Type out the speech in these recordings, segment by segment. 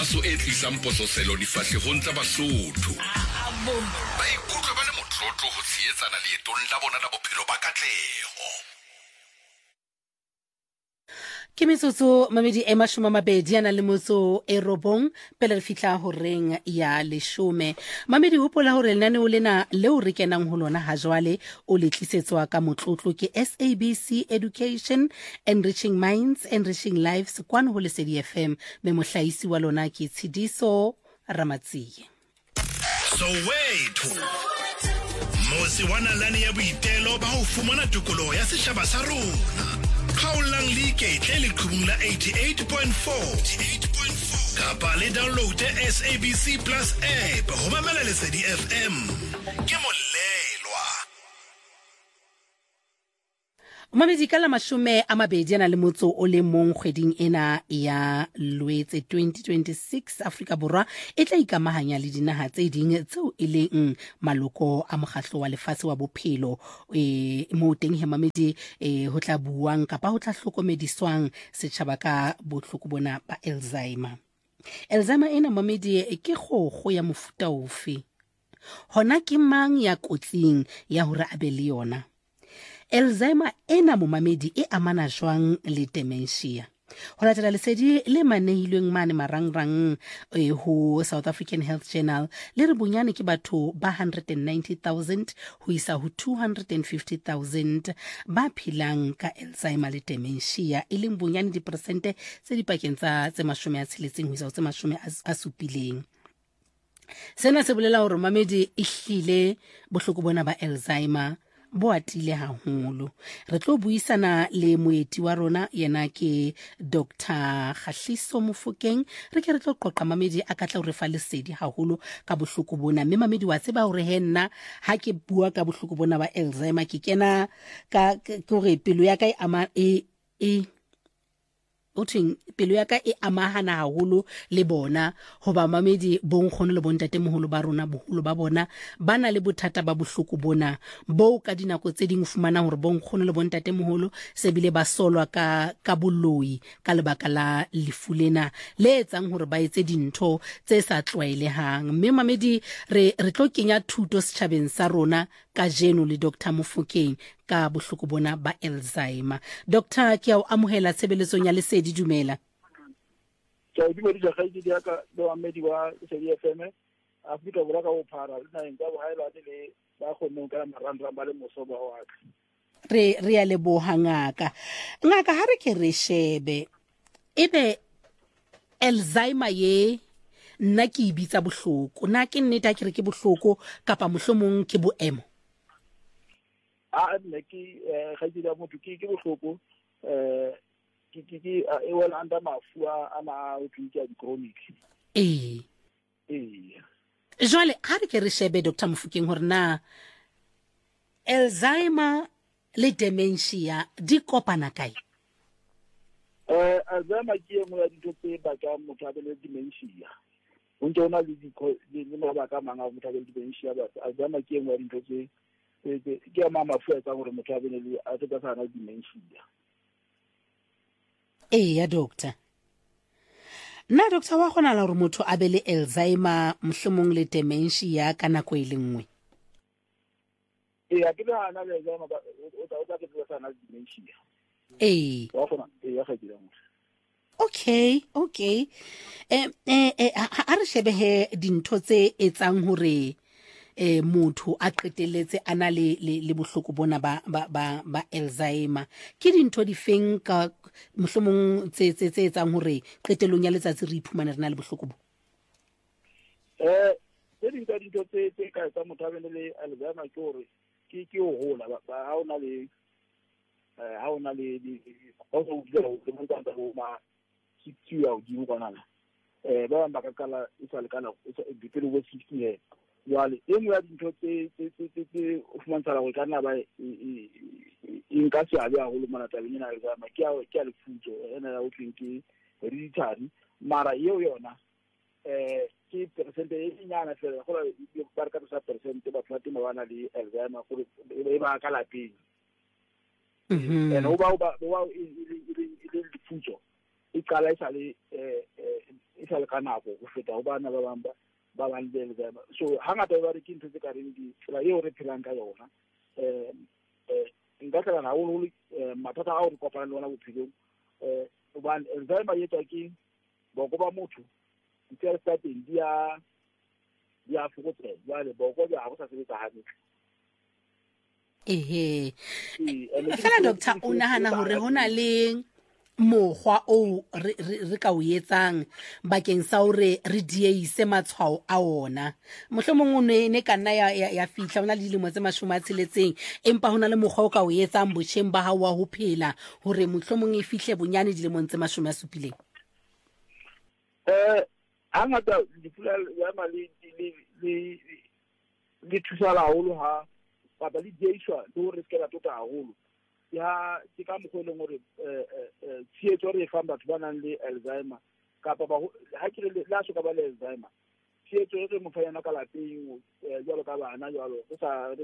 kgaso e tlisang pososelo difahlehong tsa Basotho. Ba ikutlwa ba le motlotlo ho tshehetsana leetong la bona la bophelo ba katleho. Ke metsotso mamedi e 20 yana le motso e robong pele re fihla ho reng ya 10. Mamedi hopola hore lenaneo lena leo re kenang ho lona ha jwale o le tlisetswa ka motlotlo ke SABC Education, Enriching Minds, Enriching Lives kwano ho Lesedi FM me mohlahisi wa lona ke Tshidiso Ramatsie. Soweto Mosi wa nalane ya boitelo ba ho fumana tokoloho ya setjhaba sa rona. Khaolang Leiketle le qhubung la 88.4 kapa le download SABC Plus app ho mamela Lesedi FM ke molelwa. Mamedi ka la 20 yana le motso o le mong kgweding ena ya Loetse 2026 Afrika Borwa e tla ikamahanya le dinaha tse ding tseo e leng maloko a mokgatlo wa lefatshe wa bophelo mo teng he mamedi ho tla buang kapa ho tla hlokomediswang setjhaba ka bohloko bona ba Alzheimer. Alzheimer ena mamedi ke kgokgo ya mofuta ofe? Hona ke mang ya kotsing ya hore a be le yona? Alzheimer ena momamedi e amana jwang le dementia? Ho latela lesedi le manehilweng mane marangrang ho South African Health Journal le re bonyane ke batho ba 190,000 ho isa ho 250,000 ba phelang ka Alzheimer le dementia e leng bonyane diperesente tse dipakeng tsa 60 ho isa ho 70. Sena se bolela hore mamedi e hlile bohloko bona ba Alzheimer bo atile haholo. Re tlo buisana le moeti wa rona yena ke Dr. Khatliso Mofokeng re ke re tlo qoqa mamedi a ka tla re fa lesedi haholo ka bohloko bona. Mme mamedi wa tseba hore he nna ha ke bua ka bohloko bona ba Alzheimer ke kena ka hore pelo ya ka pelo ya ka e amahana haholo le bona hoba mamedi bonkgono le bontatemoholo ba rona boholo ba bona bana le bothata ba bohloko bona bo ka dinako tse ding fumana hore bonkgono le bontatemoholo se bile ba solwa ka boloi ka lebaka la lefu lena le etsang hore ba etse dintho tse sa tlwaelehang. Mme mamedi re tlo kenya thuto setjhabeng sa rona ka jeno le Dr. Mofokeng ka bohloko bona ba Alzheimer. Dr. ke ao amohela tshebeletsong ya Lesedi, dumela. Ke a dumedisa kgaitsedi ya ka le mamedi wa Lesedi FM Afrika Borwa ka bophara le naheng tsa bohaelwane le ba kgonneng ka marangrang ba le moso ba wa ka. Re a leboha ngaka ha re ke re shebe ebe Alzheimer ye nna ke ibitsa bohloko na ke nnete ke re ke bohloko kapa mohlomong ke boemo? Nne ke kgaitsedi ya motho ke bohloko ke well under mafu a ma o tshwitsa chronic. Jwale ha re ke re shebe Dr. Mofokeng hore na Alzheimer le dementia di kopana kae? Alzheimer ke engwe ya dintho tse bakang motho a be le dementia. Ho ntse hona le mabaka a mang a motho a be le dementia, but Alzheimer ke engwe ya dintho tse ke a mafu a etsang hore motho a be le a tsaka dementia. Ya doctor. Na doctor wa kgona la hore motho a be le Alzheimer mohlomong le dementia ka nako e le nngwe? Ke le hana le Alzheimer o tla ke tsaka dementia. Wa kgona ya kgaitsedi. Okay. Ha re shebe he dintho tse etsang hore motho a qetelletse ana le bohloko bona ba Alzheimer ke dintho di feng ka mohlomong tse etsang hore qetellong ya letsatsi re iphumana rena le bohloko bo? Dintho tse ka etsa motho a be le Alzheimer ke hore ke ho hola ha ona le ho montsanta ho ma sixty ya di utlwana ba bang ba ka kala e sa lekana dipelo go 60 years. Jwale engwe ya dintho tse o fumantshana gore ka nna ba nka seabe haholo mona tabeng ena Alzheimer ke a lefutso ena ya ho tleng ke hereditary mara eo yona ke persente e nyana fela go ba re ka sa persente batho ba teng ba na le Alzheimer gore e ba ka lapeng. And o ba le lefutso e qala e sale ka nako go feta go bana ba bang le Alzheimer. So hangata ba re ke ntse ka reng di tsela eo re phelang ka yona nka tla na o mathata a o re kopana le ona bophelong ban Alzheimer ye tsa ke boko ba motho ntse sa teng dia fokotse jwale boko ja go sa sebetsa hantle. Fela doctor o nahana hore hona le mokgwa o re ka o etsang bakeng sa hore re dieise matshwao a ona? Mohlomong o ne ka nna ya fihla ona le dilemo tse 60 empa hona le mokgwa o ka o etsang botjheng ba hao wa ho phela hore mohlomong e fihle bonyane dilemong tse 70? Hangata dipula ya mali le thusa haholo ha ba le dieswa le hore se ka tota haholo ya ke ka mokgwa le gore tsietso re fa batho ba nang le Alzheimer kapa ba ha ke le la so ka ba le Alzheimer tsietso re mo fa yana ka lapeng jalo ka bana jalo re sa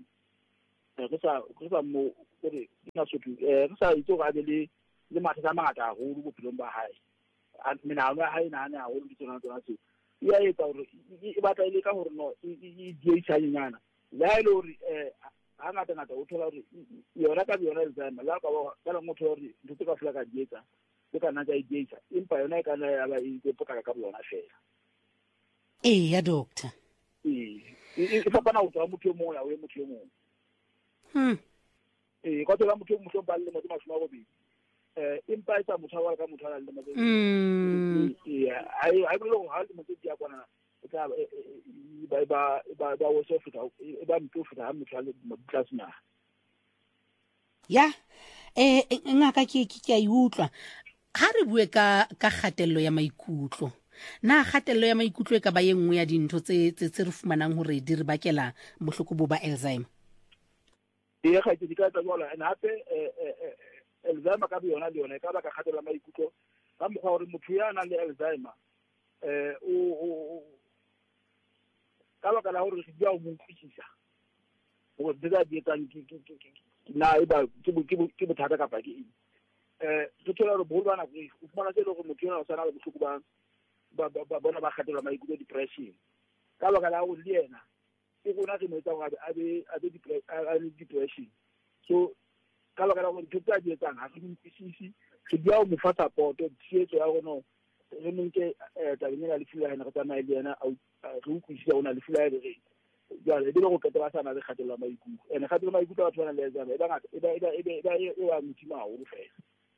mo gore ina so re sa itse ga le mathata a mangata haholo bophelong ba hae menao ya hae nane haholo di tsona tse ya etsa gore e batla ile ka gore no e diesha nyana la ile gore hangata o thola hore yona ka yona Alzheimer la ka ba motho hore ntse ka fela ka dietsa ke kana ja diesha empa yona e kana ya ba e poka ka yona fela. Ya doctor e fapana o tswa motho mo ya o motho mo ka tsela motho mo ba le mo tsa mashoma go bi empa e tsa motho wa ka motho a le mo ai bolo ha le mo tse dia kwana ba o so feta ba mtu feta ha motho a le mo tlasna ya ngaka ke a utlwa ha re bue ka kgatello ya maikutlo. Na kgatello ya maikutlo e ka ba yengwe ya dintho tse re fumanang hore di re bakela bohloko bo ba Alzheimer? Ga ke di ka tsa bona and hape Alzheimer ka yona le yona ka ba ka kgatello ya maikutlo ka mokgwa hore motho ya nang le Alzheimer o ka ba ka la hore se dia o mo kwisisa o dira di etsang na e ba ke bothata ka pa ke re thola re bo bana go fumana se le go motho ya o sana le bohloko ba bona ba kgatello ya maikutlo depression ka ba ka la go le yena e gona ke metsa go a be depression. So ka ba ka la go dithuta di etsang ha re nkwisisi se dia o mo fa support tsietso ya gono re monke tabenya le fila ena go tsamaye le yena re ukwisisa ona le fila re jale dilo go ketela sana le kgatello ya maikutlo ene kgatello ya maikutlo ba tswana le Alzheimer ba ngata e ba mutima haholo fela.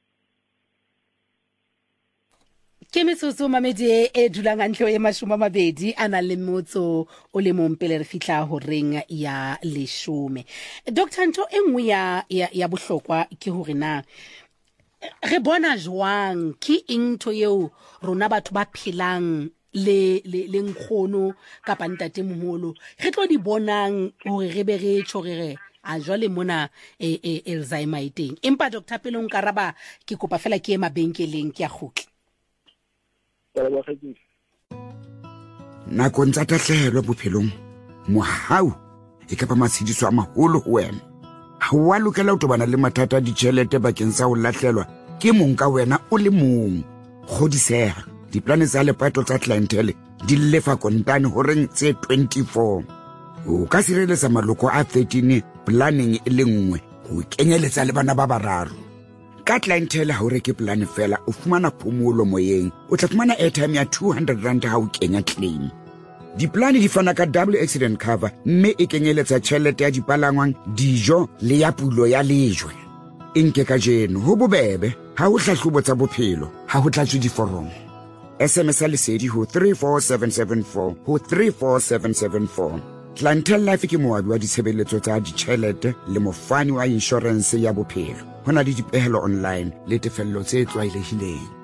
Ke metsotso mamedi e dulang hantle e 20 a nang le motso o le mong pele re fihla ho reng ya 10. Dr. Nto e nngwe ya bohlokwa ke hore na re bona jwang ke ntho yeo rona batho ba phelang le nkgono kapa ntate moholo re tlo di bonang hore re be re tshorere a jwale mona Alzheimer teng empa Dr. Pelong Karaba ke kopa fela ke mabenkeleng ke a khutla nakong tsa tahlehelo bophelong mohau e ka ba matshediso a maholo ho wena ha wa lokela ho tobana le mathata a ditjhelete bakeng sa ho lahlelwa ke mong ka wena o le mong. Kgodiseha diplane tsa lepato tsa clientele di lefa kontane ho reng tse 24 o ka sireletsa maloko a 13 planning e le nngwe ho kenyeletsa le bana ba bararo. Ka clientele ha o reke plan fela o fumana phomolo moyeng o tla fumana airtime ya 200 rand ha o kenya claim. Diplane di fana ka double accident cover mme e kenyeletsa tjhelete ya dipalangwang dijo le ya pulo ya lejwe. Inke ka jeno ho bobebe ha o hlahlobo tsa bophelo ha ho tlatswe diforomo. SMS lesedi ho 34774 ho 34774. Clientele Life ke moabi wa ditshebeletso tsa ditjhelete le mofani wa insurance ya bophelo. Hona le dipehelo online le tefello tse tlwaelehileng.